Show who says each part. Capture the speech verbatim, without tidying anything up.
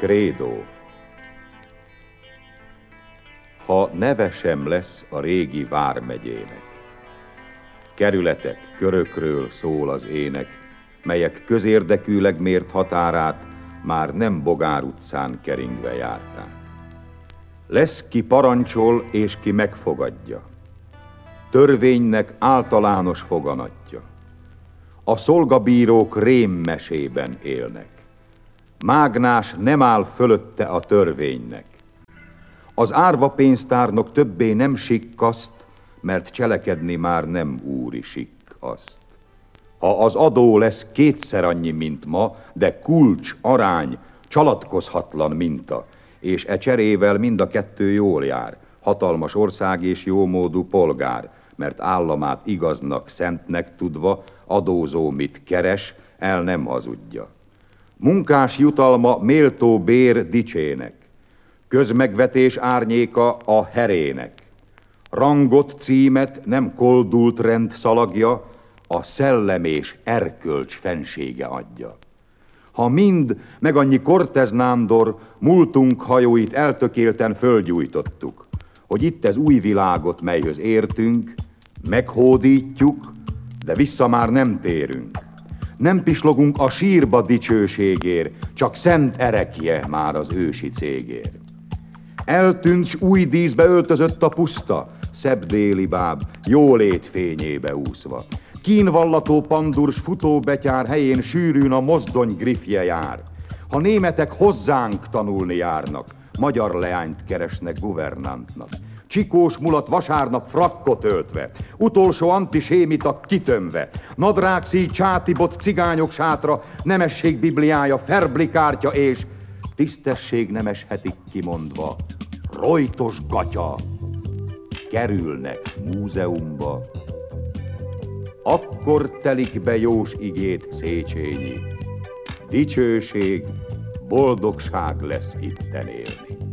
Speaker 1: Krédó. Ha neve sem lesz a régi vármegyének, kerületek, körökről szól az ének, melyek közérdekűleg mért határát már nem Bogár utcán keringve járták. Lesz, ki parancsol és ki megfogadja, törvénynek általános foganatja. A szolgabírók rémmesében élnek, mágnás nem áll fölötte a törvénynek. Az árvapénztárnok többé nem sikkaszt, mert cselekedni már nem úri sikk azt. Ha az adó lesz kétszer annyi, mint ma, de kulcs, arány, csalatkozhatlan minta, és e cserével mind a kettő jól jár, hatalmas ország és jómódú polgár, mert államát igaznak, szentnek tudva, adózó mit keres, el nem hazudja. Munkás jutalma méltó bér dicsének, közmegvetés árnyéka a herének. Rangot, címet nem koldult rend szalagja, a szellem és erkölcs fensége adja. Ha mind, meg annyi Cortez nándor, múltunk hajóit eltökélten fölgyújtottuk, hogy itt ez új világot, melyhöz értünk, meghódítjuk, de vissza már nem térünk. Nem pislogunk a sírba dicsőségér, csak szent erekje már az ősi cégér. Eltűnt, s új díszbe öltözött a puszta, szebb déli báb, jólét fényébe úszva. Kínvallató pandurs futóbetyár helyén sűrűn a mozdony griffje jár. Ha németek hozzánk tanulni járnak, magyar leányt keresnek guvernantnak. Csikós mulat vasárnap frakkot öltve, utolsó antisémita kitömve, nadrágszíj csátibot cigányok sátra, nemesség bibliája, ferblikártya és tisztesség nemeshetik kimondva, rojtos gatya kerülnek múzeumba. Akkor telik be jós igét Széchenyi, dicsőség, boldogság lesz itten élni.